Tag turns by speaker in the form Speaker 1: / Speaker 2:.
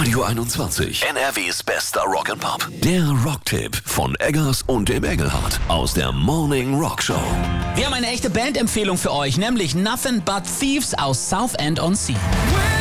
Speaker 1: Radio 21, NRWs bester Rock'n'Pop. Der Rocktipp von Eggers und dem Engelhardt aus der Morning Rock Show.
Speaker 2: Wir haben eine echte Bandempfehlung für euch, nämlich Nothing But Thieves aus Southend-on-Sea.